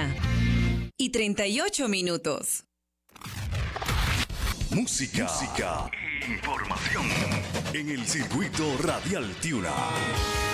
1:38. Música e información en el circuito radial Tiuna.